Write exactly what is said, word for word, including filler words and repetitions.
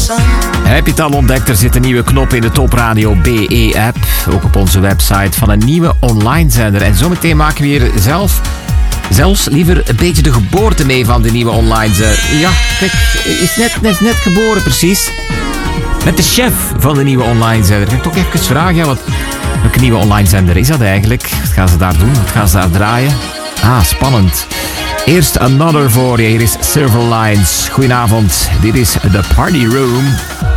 Heb je het al ontdekt? Er zit een nieuwe knop in de Top Radio B E-app. Ook op onze website van een nieuwe online zender. En zometeen maken we hier zelf, zelfs liever een beetje de geboorte mee van de nieuwe online zender. Ja, kijk, is net, net, net geboren precies. Met de chef van de nieuwe online zender. Ga ik toch even vragen, ja, wat, welke nieuwe online zender is dat eigenlijk? Wat gaan ze daar doen? Wat gaan ze daar draaien? Ah, spannend. Eerst Another voor je. Hier is Silver Lines. Goedenavond. Dit is The Party Room.